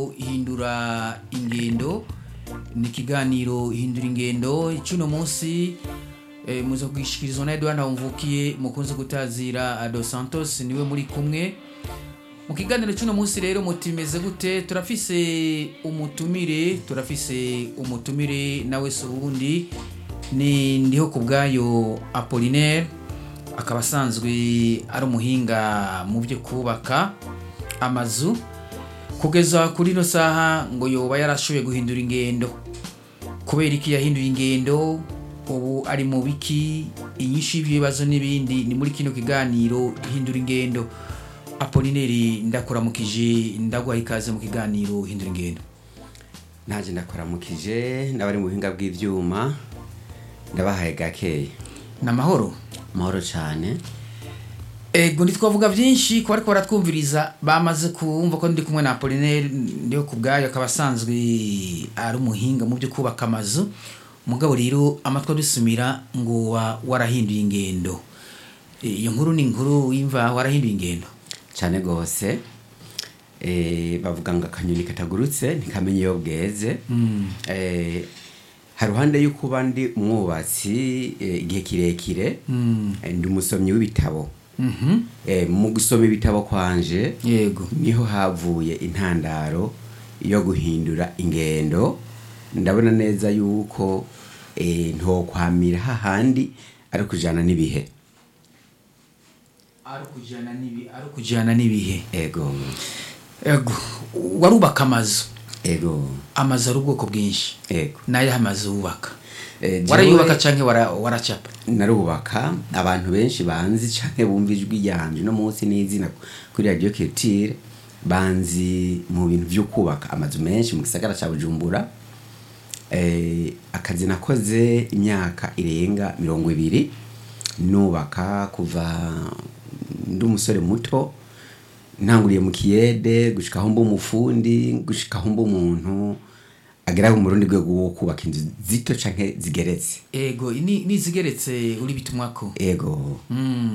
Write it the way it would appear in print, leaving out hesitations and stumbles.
Hindura ingendo ni ikiganiro hindura ingendo cy'uno munsi muzo kwishikirizwa na Edouard Ntawumvukiye mukunze gutazira Dos Santos niwe muri kumwe mu kiganiro cy'uno munsi rero mutimeze gute turafise umutumire nawe surundi ni ndiho kubgayo Apollinaire akaba asanzwe ari umuhinga mu byo kubaka amazu kugeza kuri no saha ngo yoba yarashoboye guhindura ingendo kubera iki yahinduye ingendo ubu ari mu biki inyinshi y'ibibazo n'ibindi ni muri kino kiganiro hindura ingendo. Apollinaire ndakuramukije ndaguha ikaze mu kiganiro hindura ingendo. Naje ndakuramukije ndabari mu buhinga bw'ivyuma ndabahaye gakeye namahoro cyane. Ego ntitwavuga byinshi ko ariko baratwumviriza bamaze kumva ko ndi kumwe na Apollinaire ndiyo kubgayo akaba asanzwe ari umuhinga mu byo kubaka amazu mugabo rero amatwa dusumira ngo warahinduye ingendo. Iyo nkuru ni inkuru yimva warahinduye ingendo cyane gose. Bavuga ngo akanyoni katagurutse ntikamenye iyo bweze. Haruhande yuko bandi umwubatsi igihe kirekire ndi umusomyi w'ibitabo. Mu gusoma ibitabo kwanje yego niho havuye intandaro yo guhindura ingendo. Ndabona neza yuko nto kwamira hahandi ari kujana n'ibihe ego warubaka amazu ego amazu ari ubwoko bwinshi ego nayo amazu wubaka warayubaka canke waracapa? Narubaka abantu benshi banzi canke bumva ijwi ryanje no munsi n'izina kuri Radio Culture banzi mu bintu byo kubaka amazu menshi mu gisagara ca Bujumbura. Akazi nakoze imyaka irenga 20 nubaka kuva ndi umusore muto ntanguriye mu kiyede gushika aho mba umufundi gushika aho mba umuntu agera mu Burundi rwego wo kubaka inzu zito canke zigeretse. Ego ni zigeretse uri bitumwako ego